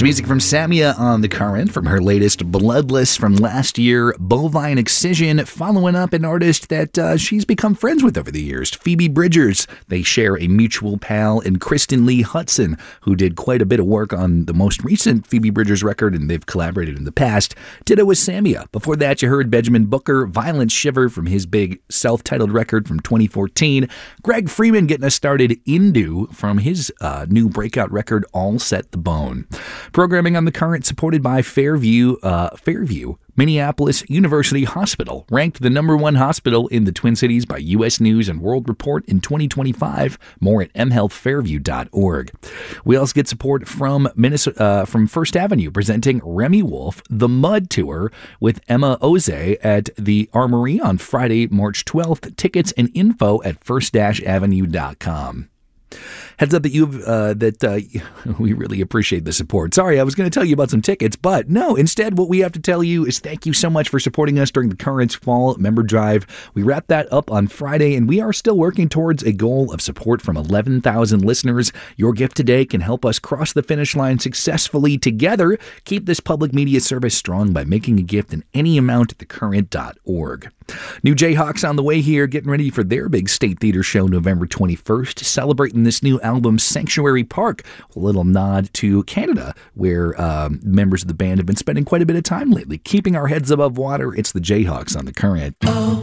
music from Samia on the Current from her latest Bloodless from last year, Bovine Excision, following up an artist that she's become friends with over the years, Phoebe Bridgers. They share a mutual pal in Kristen Lee Hudson, who did quite a bit of work on the most recent Phoebe Bridgers record, and they've collaborated in the past. Ditto with Samia. Before that, you heard Benjamin Booker, Violent Shiver from his big self-titled record from 2014. Greg Freeman getting us started, Indu, from his new breakout record, All Set the Bone. Programming on the Current supported by Fairview Minneapolis University Hospital, ranked the #1 hospital in the Twin Cities by U.S. News and World Report in 2025. More at mhealthfairview.org. We also get support from from First Avenue, presenting Remy Wolf, The Mud Tour with Emma Oze at the Armory on Friday, March 12th. Tickets and info at first-avenue.com. Heads up that we really appreciate the support. Sorry, I was going to tell you about some tickets, but no, instead what we have to tell you is thank you so much for supporting us during the Current's Fall Member Drive. We wrapped that up on Friday, and we are still working towards a goal of support from 11,000 listeners. Your gift today can help us cross the finish line successfully together. Keep this public media service strong by making a gift in any amount at thecurrent.org. New Jayhawks on the way here, getting ready for their big State Theater show November 21st, celebrating this new album, Sanctuary Park, a little nod to Canada, where members of the band have been spending quite a bit of time lately, keeping our heads above water. It's the Jayhawks on the Current. Oh.